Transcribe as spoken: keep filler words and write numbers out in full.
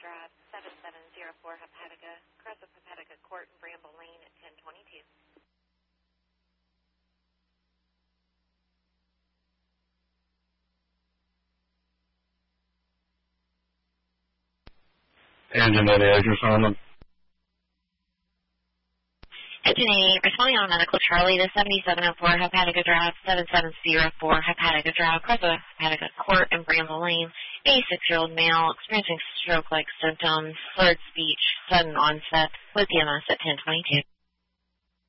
Drive, seven seven zero four, Hepatica, cross of Hepatica Court and Bramble Lane at ten twenty-two. Engine eighty-eight, responding. Engine eighty-eight, responding on medical Charlie to seventy-seven oh four, Hepatica Drive, seven seven zero four, Hepatica Drive, cross of Hepatica Court and Bramble Lane, eighty-six-year-old male, experiencing stroke-like symptoms, slurred speech, sudden onset, with E M S at ten twenty-two.